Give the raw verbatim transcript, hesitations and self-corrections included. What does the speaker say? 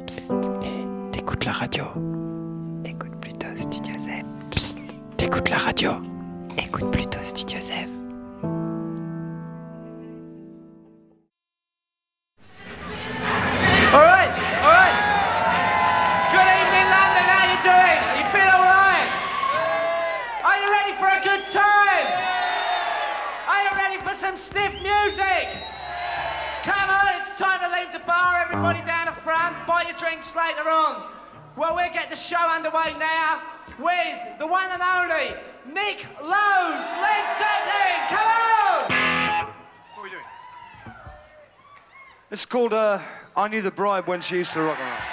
Psst, et t'écoutes la radio. Écoute plutôt Studio Zef. Psst, t'écoutes la radio. Écoute plutôt Studio Zef. All right, all right. Good evening, London. How you doing? You feel all right? Are you ready for a good time? Are you ready for some stiff music? Come on, it's time to leave the bar. Everybody down the front. Buy your drinks later on. Well, we'll get the show underway now with the one and only Nick Lowe's, Led Zeppelin. Come on! What are we doing? It's called uh, I Knew the Bride When She Used to Rock Around.